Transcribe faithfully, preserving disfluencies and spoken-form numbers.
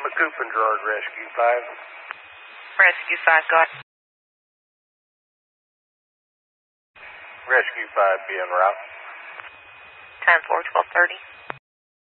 McCoopin-Gerard, Rescue five. Rescue five, got it. Rescue five, be en route. Time for twelve thirty.